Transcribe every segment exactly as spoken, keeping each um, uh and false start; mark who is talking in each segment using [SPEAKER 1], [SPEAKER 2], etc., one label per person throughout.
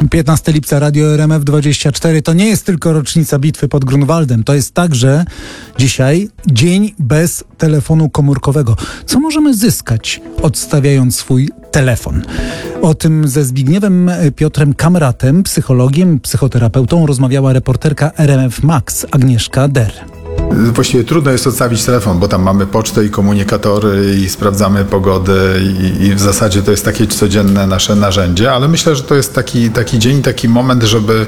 [SPEAKER 1] piętnastego lipca, Radio R M F dwadzieścia cztery. To nie jest tylko rocznica bitwy pod Grunwaldem. To jest także dzisiaj dzień bez telefonu komórkowego. Co możemy zyskać, odstawiając swój telefon? O tym ze Zbigniewem Piotrem Kamratem, psychologiem, psychoterapeutą, rozmawiała reporterka R M F Max Agnieszka Der.
[SPEAKER 2] Właściwie trudno jest odstawić telefon, bo tam mamy pocztę i komunikatory i sprawdzamy pogodę i, i w zasadzie to jest takie codzienne nasze narzędzie, ale myślę, że to jest taki, taki dzień, taki moment, żeby,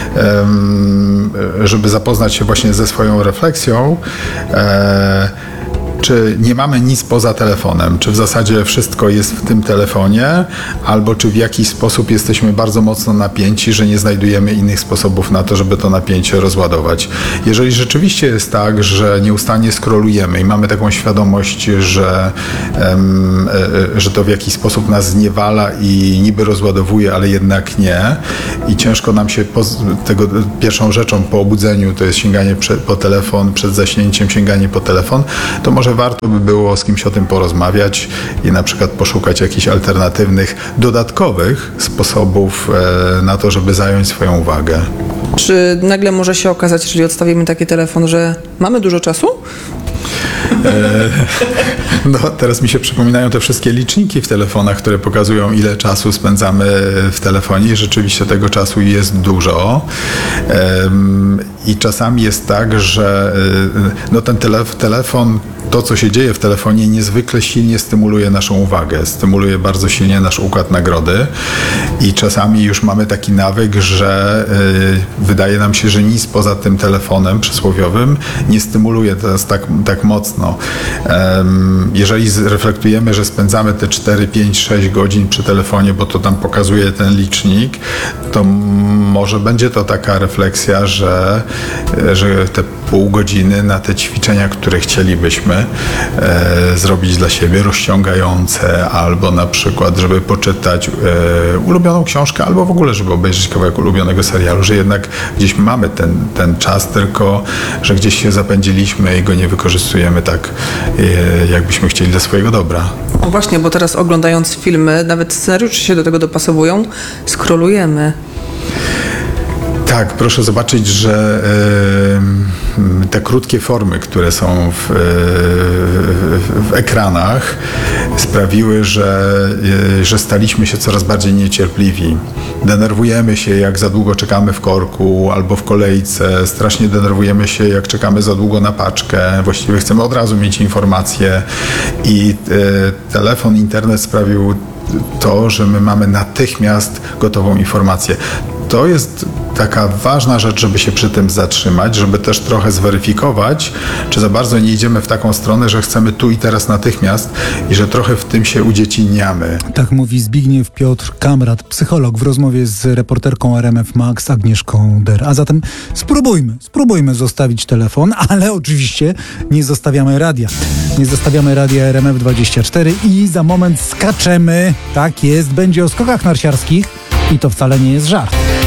[SPEAKER 2] um, żeby zapoznać się właśnie ze swoją refleksją. E, Czy nie mamy nic poza telefonem? Czy w zasadzie wszystko jest w tym telefonie? Albo czy w jakiś sposób jesteśmy bardzo mocno napięci, że nie znajdujemy innych sposobów na to, żeby to napięcie rozładować? Jeżeli rzeczywiście jest tak, że nieustannie scrollujemy i mamy taką świadomość, że, um, że to w jakiś sposób nas zniewala i niby rozładowuje, ale jednak nie i ciężko nam się poz- tego pierwszą rzeczą po obudzeniu to jest sięganie prze- po telefon, przed zaśnięciem sięganie po telefon, to może warto by było z kimś o tym porozmawiać i na przykład poszukać jakichś alternatywnych, dodatkowych sposobów e, na to, żeby zająć swoją uwagę.
[SPEAKER 3] Czy nagle może się okazać, jeżeli odstawimy taki telefon, że mamy dużo czasu?
[SPEAKER 2] E, no, teraz mi się przypominają te wszystkie liczniki w telefonach, które pokazują, ile czasu spędzamy w telefonie i rzeczywiście tego czasu jest dużo. E, I czasami jest tak, że no, ten telef- telefon to, co się dzieje w telefonie, niezwykle silnie stymuluje naszą uwagę, stymuluje bardzo silnie nasz układ nagrody i czasami już mamy taki nawyk, że y, wydaje nam się, że nic poza tym telefonem przysłowiowym nie stymuluje nas tak, tak mocno. Um, jeżeli zreflektujemy, że spędzamy te cztery, pięć, sześć godzin przy telefonie, bo to tam pokazuje ten licznik, to m- może będzie to taka refleksja, że, że te pół godziny na te ćwiczenia, które chcielibyśmy e, zrobić dla siebie, rozciągające, albo na przykład, żeby poczytać e, ulubioną książkę, albo w ogóle, żeby obejrzeć kawałek ulubionego serialu, że jednak gdzieś mamy ten, ten czas, tylko że gdzieś się zapędziliśmy i go nie wykorzystujemy tak, e, jakbyśmy chcieli dla swojego dobra.
[SPEAKER 3] No właśnie, bo teraz oglądając filmy, nawet scenariusze się do tego dopasowują, scrollujemy.
[SPEAKER 2] Tak, proszę zobaczyć, że y, te krótkie formy, które są w, y, w, w ekranach, sprawiły, że, y, że staliśmy się coraz bardziej niecierpliwi. Denerwujemy się, jak za długo czekamy w korku albo w kolejce. Strasznie denerwujemy się, jak czekamy za długo na paczkę. Właściwie chcemy od razu mieć informacje i y, telefon, internet sprawił to, że my mamy natychmiast gotową informację. To jest taka ważna rzecz, żeby się przy tym zatrzymać, żeby też trochę zweryfikować, czy za bardzo nie idziemy w taką stronę, że chcemy tu i teraz natychmiast i że trochę w tym się udziecinniamy.
[SPEAKER 1] Tak mówi Zbigniew Piotr Kamrat, psycholog, w rozmowie z reporterką R M F Max Agnieszką Der. A zatem spróbujmy, spróbujmy zostawić telefon, ale oczywiście nie zostawiamy radia. Nie zostawiamy radia R M F dwadzieścia cztery i za moment skaczemy. Tak jest, będzie o skokach narciarskich i to wcale nie jest żart.